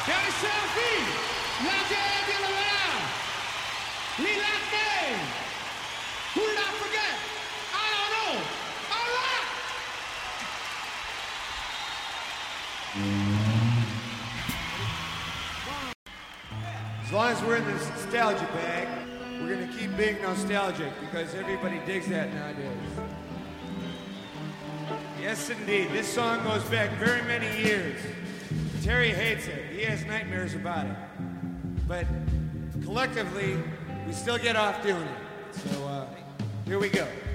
Daddy Selfie, La Jazz in the Lounge, Lee Lockday. Who did I forget? I don't know. All right. As long as we're in the nostalgia bag, we're going to keep being nostalgic because everybody digs that nowadays. Yes, indeed. This song goes back very many years. Terry hates it. He has nightmares about it. But collectively, we still get off doing it. So here we go.